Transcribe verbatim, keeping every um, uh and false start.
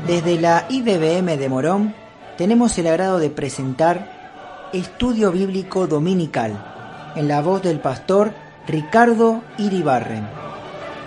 Desde la I B B M de Morón tenemos el agrado de presentar Estudio Bíblico Dominical en la voz del pastor Ricardo Iribarren.